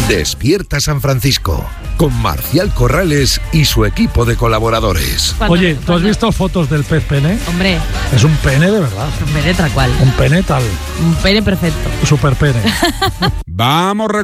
Despierta San Francisco, con Marcial Corrales y su equipo de colaboradores. Oye, ¿tú has visto fotos del pez pene? Hombre. Es un pene de verdad. Un pene tal cual. Un pene tal. Un pene perfecto. Super pene. Vamos